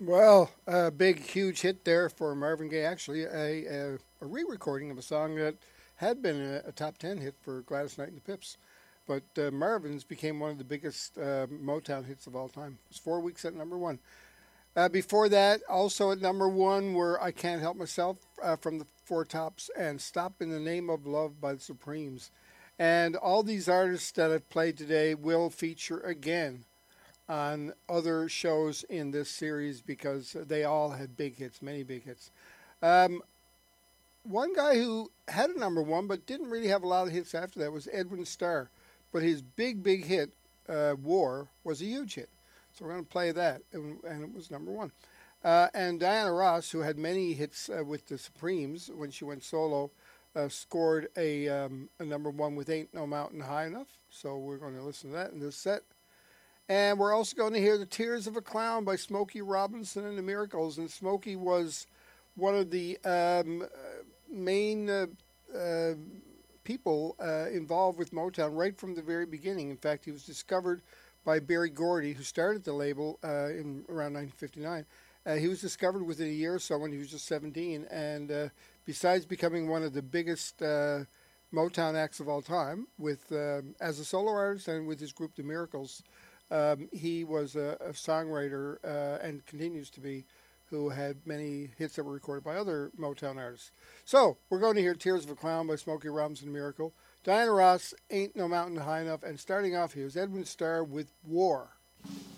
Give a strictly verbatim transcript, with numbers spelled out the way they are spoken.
Well, a big, huge hit there for Marvin Gaye. Actually, a, a, a re-recording of a song that had been a, a top ten hit for Gladys Knight and the Pips. But uh, Marvin's became one of the biggest uh, Motown hits of all time. It was four weeks at number one. Uh, before that, also at number one were I Can't Help Myself uh, from the Four Tops and Stop in the Name of Love by the Supremes. And all these artists that I've played today will feature again on other shows in this series because they all had big hits, many big hits. Um, One guy who had a number one but didn't really have a lot of hits after that was Edwin Starr. But his big, big hit, uh, War, was a huge hit. So we're going to play that, and, and it was number one. Uh, and Diana Ross, who had many hits uh, with the Supremes when she went solo, uh, scored a, um, a number one with Ain't No Mountain High Enough. So we're going to listen to that in this set. And we're also going to hear The Tears of a Clown by Smokey Robinson and the Miracles. And Smokey was one of the um, main uh, uh, people uh, involved with Motown right from the very beginning. In fact, he was discovered by Barry Gordy, who started the label uh, in around nineteen fifty-nine. Uh, he was discovered within a year or so when he was just seventeen. And uh, besides becoming one of the biggest uh, Motown acts of all time, with uh, as a solo artist and with his group The Miracles, um, he was a, a songwriter uh, and continues to be, who had many hits that were recorded by other Motown artists. So, we're going to hear Tears of a Clown by Smokey Robinson Miracle, Diana Ross, Ain't No Mountain High Enough, and starting off here is Edwin Starr with War.